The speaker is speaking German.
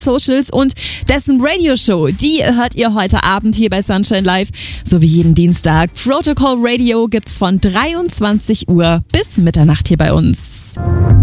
Socials und dessen Radioshow, die hört ihr heute Abend hier bei Sunshine Live, so wie jeden Dienstag. Protocol Radio gibt's von 23 Uhr bis Mitternacht hier bei uns.